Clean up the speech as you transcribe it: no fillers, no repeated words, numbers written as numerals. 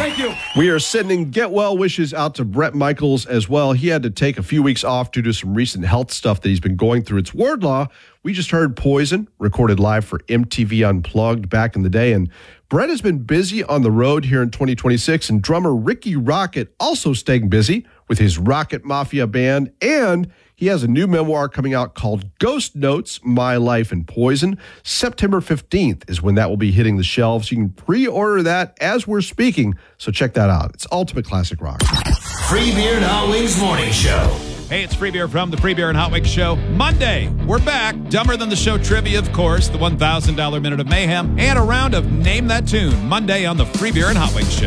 Thank you. We are sending get well wishes out to Bret Michaels as well. He had to take a few weeks off due to some recent health stuff that he's been going through. It's Wardlaw. We just heard Poison, recorded live for MTV Unplugged back in the day. And Bret has been busy on the road here in 2026. And drummer Ricky Rocket also staying busy with his Rocket Mafia band. And he has a new memoir coming out called Ghost Notes, My Life in Poison. September 15th is when that will be hitting the shelves. You can pre-order that as we're speaking, so check that out. It's Ultimate Classic Rock. Free Beer and Hot Wings Morning Show. Hey, it's Free Beer from the Free Beer and Hot Wings Show. Monday, we're back. Dumber Than the Show trivia, of course, the $1,000 Minute of Mayhem, and a round of Name That Tune. Monday on the Free Beer and Hot Wings Show.